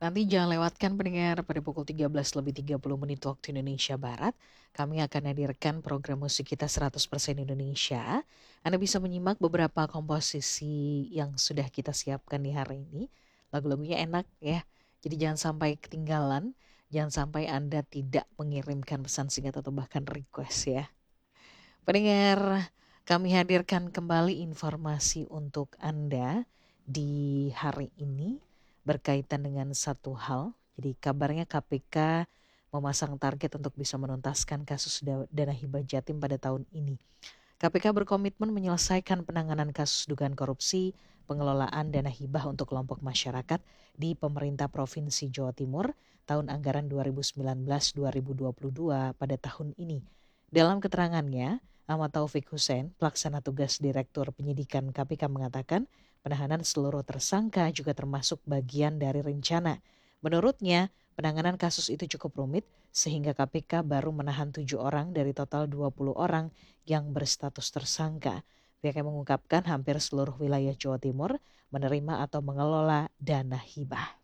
Nanti jangan lewatkan pendengar pada pukul 13:30 waktu Indonesia Barat. Kami akan hadirkan program musik kita 100% Indonesia. Anda bisa menyimak beberapa komposisi yang sudah kita siapkan di hari ini. Lagu-lagunya enak ya. Jadi jangan sampai ketinggalan. Jangan sampai Anda tidak mengirimkan pesan singkat atau bahkan request ya. Pendengar, kami hadirkan kembali informasi untuk Anda di hari ini berkaitan dengan satu hal. Jadi kabarnya KPK memasang target untuk bisa menuntaskan kasus dana hibah Jatim pada tahun ini. KPK berkomitmen menyelesaikan penanganan kasus dugaan korupsi pengelolaan dana hibah untuk kelompok masyarakat di pemerintah Provinsi Jawa Timur tahun anggaran 2019-2022 pada tahun ini. Dalam keterangannya, Ahmad Taufik Hussein, pelaksana tugas Direktur Penyidikan KPK mengatakan penahanan seluruh tersangka juga termasuk bagian dari rencana. Menurutnya, penanganan kasus itu cukup rumit sehingga KPK baru menahan 7 orang dari total 20 orang yang berstatus tersangka. Pihaknya mengungkapkan hampir seluruh wilayah Jawa Timur menerima atau mengelola dana hibah.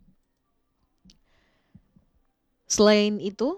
Selain itu,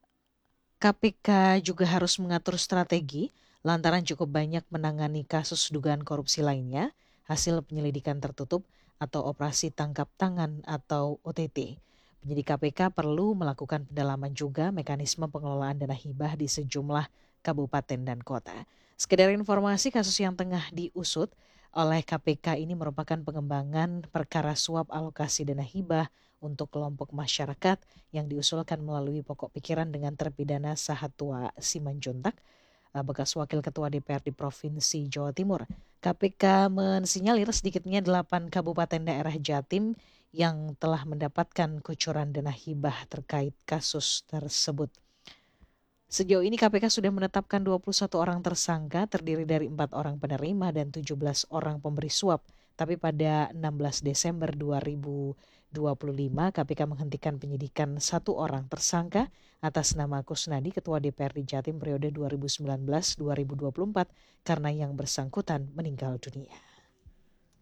KPK juga harus mengatur strategi lantaran cukup banyak menangani kasus dugaan korupsi lainnya, hasil penyelidikan tertutup atau operasi tangkap tangan atau OTT. Penyidik KPK perlu melakukan pendalaman juga mekanisme pengelolaan dana hibah di sejumlah kabupaten dan kota. Sekedar informasi, kasus yang tengah diusut oleh KPK ini merupakan pengembangan perkara suap alokasi dana hibah untuk kelompok masyarakat yang diusulkan melalui pokok pikiran dengan terpidana Sahatwa Simanjuntak, bekas wakil ketua DPR di Provinsi Jawa Timur. KPK mensinyalir sedikitnya 8 kabupaten daerah Jatim yang telah mendapatkan kucuran dana hibah terkait kasus tersebut. Sejauh ini KPK sudah menetapkan 21 orang tersangka terdiri dari 4 orang penerima dan 17 orang pemberi suap. Tapi pada 16 Desember 2025 KPK menghentikan penyidikan 1 orang tersangka atas nama Kusnadi, Ketua DPRD Jatim periode 2019-2024 karena yang bersangkutan meninggal dunia.